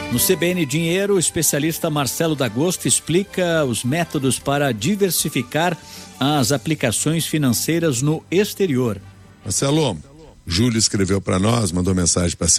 No CBN Dinheiro, o especialista Marcelo D'Agosto explica os métodos para diversificar as aplicações financeiras no exterior. Marcelo, Júlio escreveu para nós, mandou mensagem para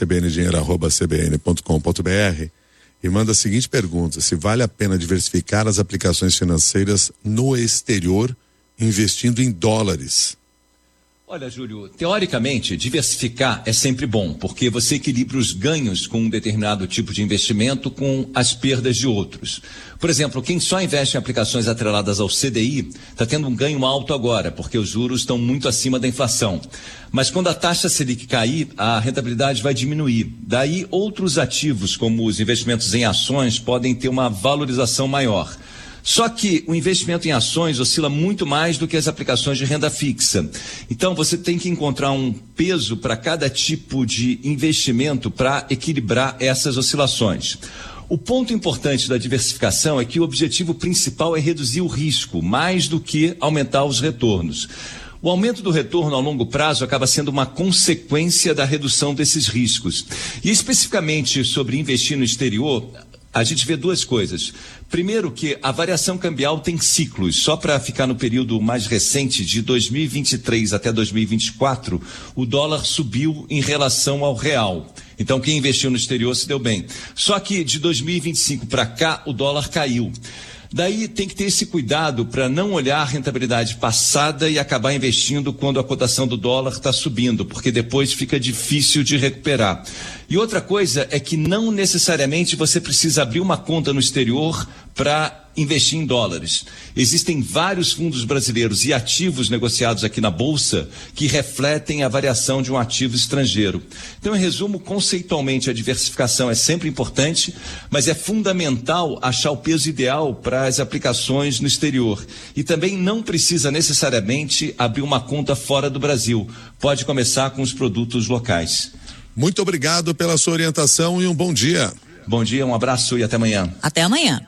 cbndinheiro@cbn.com.br e manda a seguinte pergunta: se vale a pena diversificar as aplicações financeiras no exterior investindo em dólares? Olha, Júlio, teoricamente, diversificar é sempre bom, porque você equilibra os ganhos com um determinado tipo de investimento com as perdas de outros. Por exemplo, quem só investe em aplicações atreladas ao CDI está tendo um ganho alto agora, porque os juros estão muito acima da inflação. Mas quando a taxa Selic cair, a rentabilidade vai diminuir. Daí, outros ativos, como os investimentos em ações, podem ter uma valorização maior. Só que o investimento em ações oscila muito mais do que as aplicações de renda fixa. Então você tem que encontrar um peso para cada tipo de investimento para equilibrar essas oscilações. O ponto importante da diversificação é que o objetivo principal é reduzir o risco, mais do que aumentar os retornos. O aumento do retorno a longo prazo acaba sendo uma consequência da redução desses riscos. E especificamente sobre investir no exterior, a gente vê duas coisas. Primeiro, que a variação cambial tem ciclos. Só para ficar no período mais recente, de 2023 até 2024, o dólar subiu em relação ao real. Então, quem investiu no exterior se deu bem. Só que de 2025 para cá, o dólar caiu. Daí tem que ter esse cuidado para não olhar a rentabilidade passada e acabar investindo quando a cotação do dólar está subindo, porque depois fica difícil de recuperar. E outra coisa é que não necessariamente você precisa abrir uma conta no exterior para investir em dólares. Existem vários fundos brasileiros e ativos negociados aqui na Bolsa que refletem a variação de um ativo estrangeiro. Então, em resumo, conceitualmente a diversificação é sempre importante, mas é fundamental achar o peso ideal para as aplicações no exterior. E também não precisa necessariamente abrir uma conta fora do Brasil. Pode começar com os produtos locais. Muito obrigado pela sua orientação e um bom dia. Bom dia, um abraço e até amanhã. Até amanhã.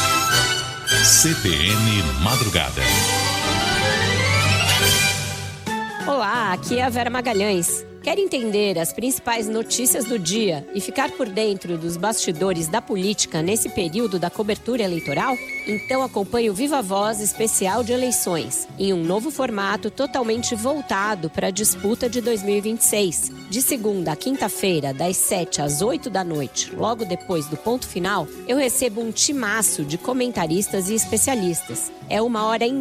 CBN Madrugada. Olá, aqui é a Vera Magalhães. Quer entender as principais notícias do dia e ficar por dentro dos bastidores da política nesse período da cobertura eleitoral? Então acompanhe o Viva Voz especial de eleições, em um novo formato totalmente voltado para a disputa de 2026. De segunda a quinta-feira, das 7 às 8 da noite, logo depois do ponto final, eu recebo um timaço de comentaristas e especialistas. É uma hora